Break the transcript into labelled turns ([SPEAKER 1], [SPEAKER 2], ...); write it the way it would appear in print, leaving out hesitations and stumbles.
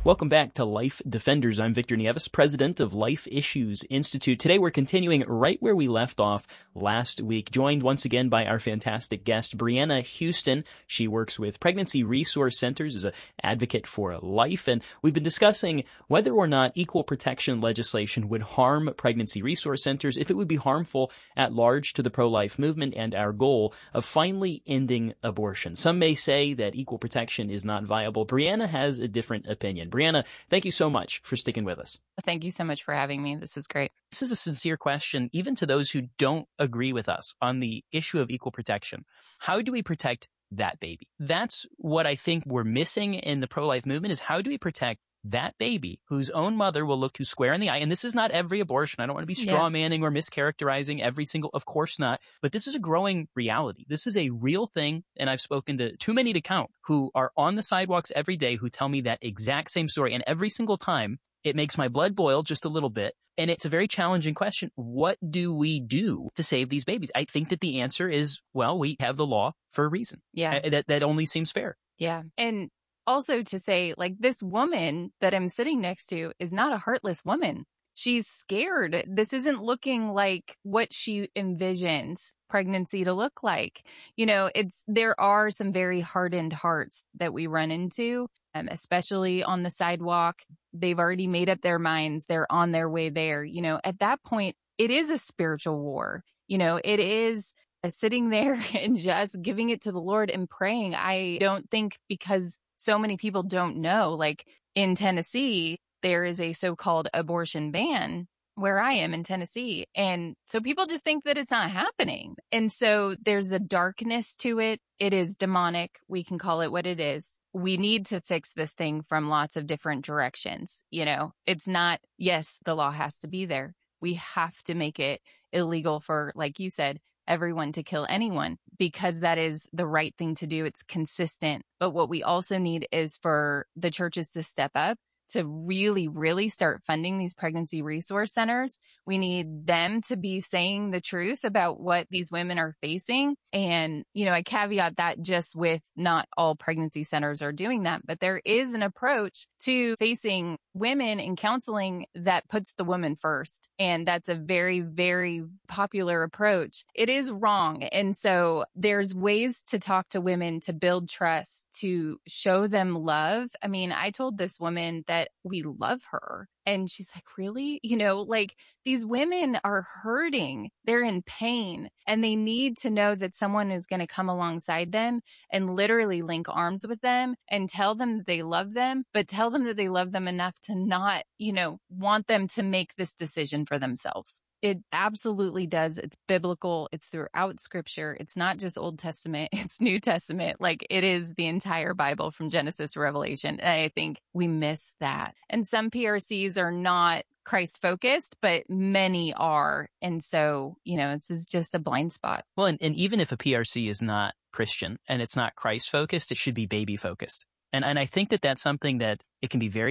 [SPEAKER 1] Welcome back to Life Defenders. I'm Victor Nieves, president of Life Issues Institute. Today we're continuing right where we left off last week, joined once again by our fantastic guest, Brianna Houston. She works with Pregnancy Resource Centers as an advocate for life, and we've been discussing whether or not equal protection legislation would harm pregnancy resource centers, if it would be harmful at large to the pro-life movement and our goal of finally ending abortion. Some may say that equal protection is not viable. Brianna has a different opinion. Brianna, thank you so much for sticking with us.
[SPEAKER 2] Thank you so much for having me. This is great.
[SPEAKER 1] This is a sincere question, even to those who don't agree with us on the issue of equal protection. How do we protect that baby? That's what I think we're missing in the pro-life movement, is how do we protect that baby whose own mother will look you square in the eye? And this is not every abortion. I don't want to be straw manning or mischaracterizing every single, of course not. But this is a growing reality. This is a real thing. And I've spoken to too many to count who are on the sidewalks every day who tell me that exact same story. And every single time it makes my blood boil just a little bit. And it's a very challenging question. What do we do to save these babies? I think that the answer is, well, we have the law for a reason.
[SPEAKER 2] Yeah.
[SPEAKER 1] That only seems fair.
[SPEAKER 2] Yeah. And also to say, like, this woman that I'm sitting next to is not a heartless woman. She's scared. This isn't looking like what she envisions pregnancy to look like. You know, there are some very hardened hearts that we run into, especially on the sidewalk. They've already made up their minds. They're on their way there. You know, at that point, it is a spiritual war. You know, it is sitting there and just giving it to the Lord and praying. I don't think, because so many people don't know, like in Tennessee, there is a so-called abortion ban where I am in Tennessee. And so people just think that it's not happening. And so there's a darkness to it. It is demonic. We can call it what it is. We need to fix this thing from lots of different directions. You know, it's not, yes, the law has to be there. We have to make it illegal for, like you said, everyone to kill anyone, because that is the right thing to do. It's consistent. But what we also need is for the churches to step up, to really, really start funding these pregnancy resource centers. We need them to be saying the truth about what these women are facing. And, you know, I caveat that just with not all pregnancy centers are doing that, but there is an approach to facing women in counseling that puts the woman first. And that's a very, very popular approach. It is wrong. And so there's ways to talk to women, to build trust, to show them love. I mean, I told this woman that we love her. And she's like, really? You know, like, these women are hurting. They're in pain, and they need to know that someone is going to come alongside them and literally link arms with them and tell them that they love them, but tell them that they love them enough to not, you know, want them to make this decision for themselves. It absolutely does. It's biblical. It's throughout scripture. It's not just Old Testament. It's New Testament. Like, it is the entire Bible from Genesis to Revelation. And I think we miss that. And some PRCs are not Christ focused, but many are. And so, you know, this is just a blind spot.
[SPEAKER 1] Well, and even if a PRC is not Christian and it's not Christ focused, it should be baby focused. And I think that that's something that it can be very